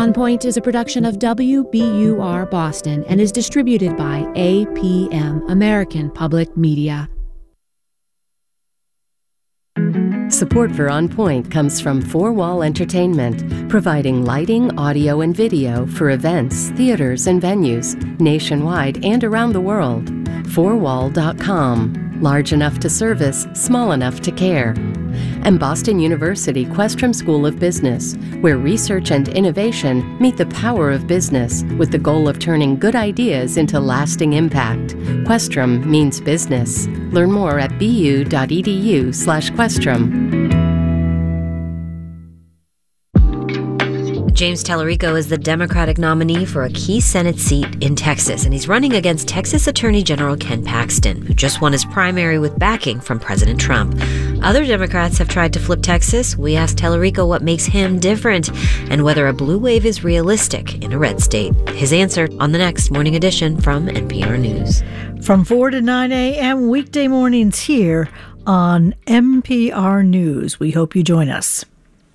On Point is a production of WBUR Boston and is distributed by APM, American Public Media. Support for On Point comes from Four Wall Entertainment, providing lighting, audio, and video for events, theaters, and venues nationwide and around the world. Fourwall.com. Large enough to service, small enough to care. And Boston University Questrom School of Business, where research and innovation meet the power of business with the goal of turning good ideas into lasting impact. Questrom means business. Learn more at bu.edu/Questrom. James Tallarico is the Democratic nominee for a key Senate seat in Texas, and he's running against Texas Attorney General Ken Paxton, who just won his primary with backing from President Trump. Other Democrats have tried to flip Texas. We asked Tallarico what makes him different and whether a blue wave is realistic in a red state. His answer on the next Morning Edition from NPR News. From 4 to 9 a.m. weekday mornings here on NPR News. We hope you join us.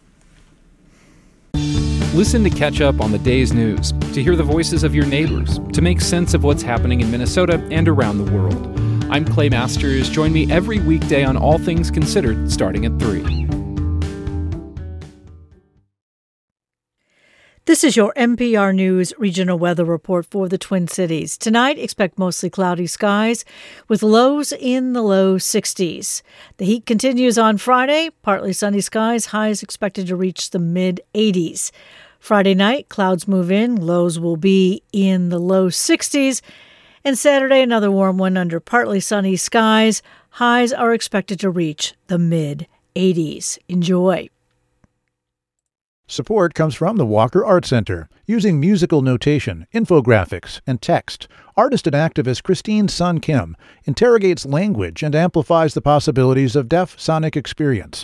Listen to catch up on the day's news, to hear the voices of your neighbors, to make sense of what's happening in Minnesota and around the world. I'm Clay Masters. Join me every weekday on All Things Considered, starting at 3. This is your NPR News regional weather report for the Twin Cities. Tonight, expect mostly cloudy skies with lows in the low 60s. The heat continues on Friday. Partly sunny skies, highs expected to reach the mid-80s. Friday night, clouds move in. Lows will be in the low 60s. And Saturday, another warm one under partly sunny skies. Highs are expected to reach the mid-80s. Enjoy. Support comes from the Walker Art Center. Using musical notation, infographics, and text, artist and activist Christine Sun Kim interrogates language and amplifies the possibilities of deaf sonic experience.